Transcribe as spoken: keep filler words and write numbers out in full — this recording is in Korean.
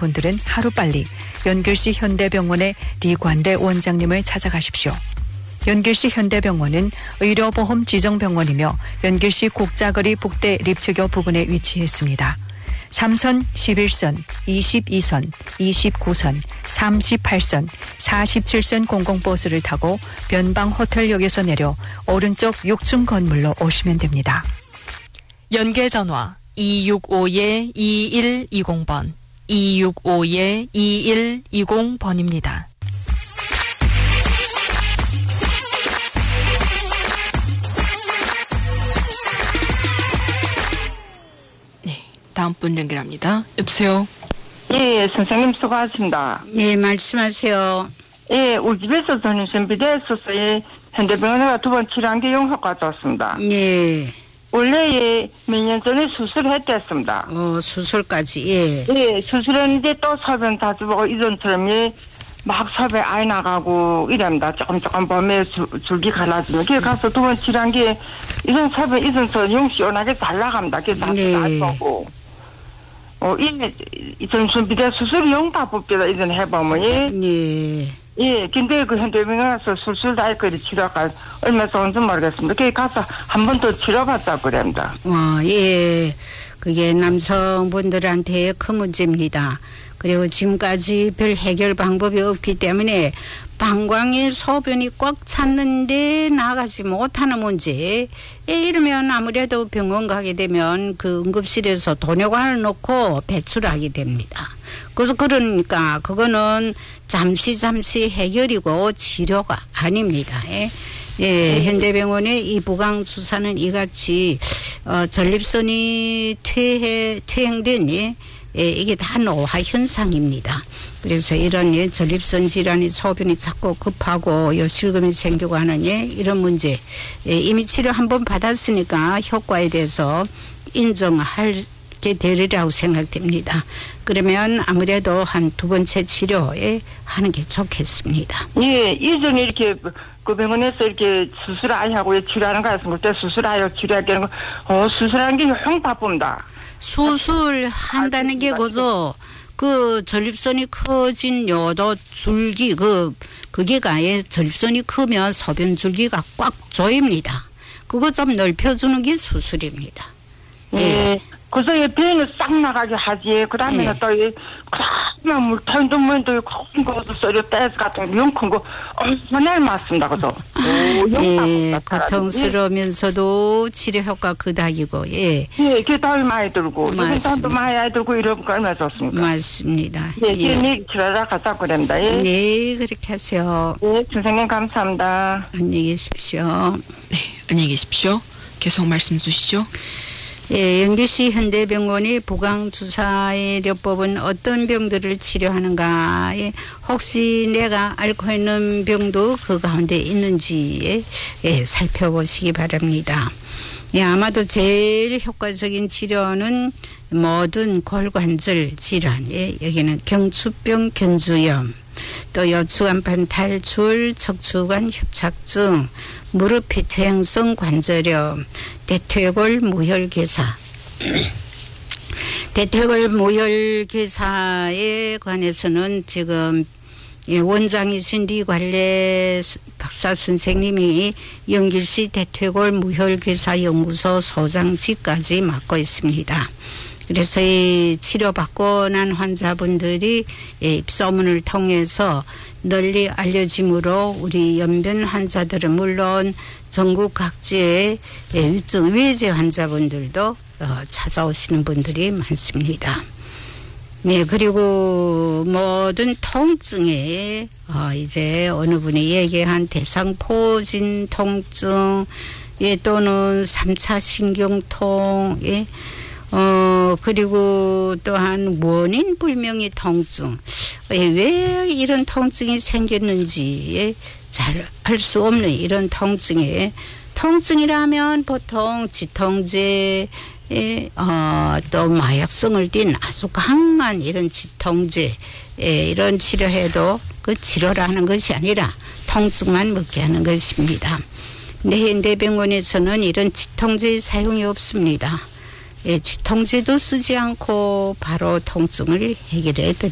분들은 하루빨리 연길시 현대병원의 리관래 원장님을 찾아가십시오. 연길시 현대병원은 의료보험 지정병원이며 연길시 곡자거리 북대 립츠교 부근에 위치했습니다. 삼 선, 십일 선, 이십이 선, 이십구 선, 삼십팔 선, 사십칠 선 공공버스를 타고 변방호텔역에서 내려 오른쪽 육 층 건물로 오시면 됩니다. 연계전화 이육오 이일이공 번, 이육오 이일이공 번입니다. 다음 분 연결합니다. 여보세요. 예, 선생님 수고하십니다. 네, 말씀하세요. 예, 우리 집에서 저는 비대했었어요. 현대병원에 두 번 치료한 게 용효과 좋습니다. 네. 원래 몇 년 전에 수술했댔습니다. 어, 수술까지, 예. 예, 수술했는데 또 소변 자주 보고 이전처럼 예, 막 소변 아이 나가고 이랍니다. 조금 조금 봄에 줄, 줄기 갈라지면. 그래 가서 두 번 치료한 게 이전 소변 이전처럼 용시원하게 잘 나갑니다. 그래서 네. 잘 보고. 어, 이, 이 전순비대 수술 용답법비다 이전 해보면, 예. 네. 예, 근데 그 현대병원에 가서 수술 다 했거든, 치료가 얼마 좋은지 모르겠습니다. 그래 가서 한 번 더 치료받자 그럽니다. 와, 예. 그게 남성분들한테 큰 문제입니다. 그리고 지금까지 별 해결 방법이 없기 때문에 방광에 소변이 꽉 찼는데 나가지 못하는 문제. 예, 이러면 아무래도 병원 가게 되면 그 응급실에서 도뇨관을 놓고 배출하게 됩니다. 그래서 그러니까 그거는 잠시 잠시 해결이고 치료가 아닙니다. 예. 예, 현대병원의 이 부강 주사는 이같이 어, 전립선이 퇴해 퇴행된 예, 예, 이게 다 노화 현상입니다. 그래서 이런 예, 전립선 질환이 소변이 자꾸 급하고 요실금이 생기고 하는 예, 이런 문제 예, 이미 치료 한번 받았으니까 효과에 대해서 인정할 게 되리라고 생각됩니다. 그러면 아무래도 한 두 번째 치료에 하는 게 좋겠습니다. 예, 이전에 이렇게 그 병원에서 이렇게 수술 아예 하고 치료하는 거 같은 때 수술하여 치료하게 하는 거, 어, 수술하는 게 흉바쁩니다. 수술한다는 게 그저 그 전립선이 커진 요도 줄기 그 그게가 예, 전립선이 크면 소변 줄기가 꽉 조입니다. 그거 좀 넓혀주는 게 수술입니다. 예. 예. 그래서 배는 싹 나가게 하지. 그 다음에는 네. 또, 이, 그다음에 물타인도 뭐도 큰 거도 썰어 떼서 같은 거, 영 큰 거, 엄청나게 맞습니다. 그래서. 예, 고통스러우면서도 치료 효과 그닥이고, 예. 예, 그게 돈이 많이 들고, 맞습니다. 돈도 많이 들고, 이러니까 얼마나 좋습니까? 맞습니다. 예, 예. 예. 내일 치료하러 가자 그럽니다. 예. 네, 그렇게 하세요. 예, 선생님 감사합니다. 안녕히 계십시오. 네, 안녕히 계십시오. 계속 말씀 주시죠. 예, 연길시 현대병원의 부강주사의료법은 어떤 병들을 치료하는가? 예, 혹시 내가 앓고 있는 병도 그 가운데 있는지 예, 살펴보시기 바랍니다. 예, 아마도 제일 효과적인 치료는 모든 골관절 질환, 예, 여기는 경추병, 견주염, 또 여추간판 탈출, 척추관 협착증, 무릎피 퇴행성 관절염, 대퇴골 무혈괴사. 대퇴골 무혈괴사에 관해서는 지금 원장이신 리관래 박사 선생님이 연길시 대퇴골 무혈괴사 연구소 소장직까지 맡고 있습니다. 그래서 이 치료받고 난 환자분들이 입소문을 통해서 널리 알려짐으로 우리 연변 환자들은 물론 전국 각지의 위중 외제 환자분들도 찾아오시는 분들이 많습니다. 네, 그리고 모든 통증에 이제 어느 분이 얘기한 대상포진 통증, 예, 또는 삼 차 신경통, 예, 어, 그리고 또한 원인 불명의 통증. 왜 이런 통증이 생겼는지 잘 알 수 없는 이런 통증에, 통증이라면 보통 지통제, 어, 또 마약성을 띤 아주 강한 이런 지통제, 이런 치료해도 그 치료라는 것이 아니라 통증만 먹게 하는 것입니다. 근데 현대병원에서는 이런 지통제 사용이 없습니다. 예, 지통제도 쓰지 않고 바로 통증을 해결해 드립니다.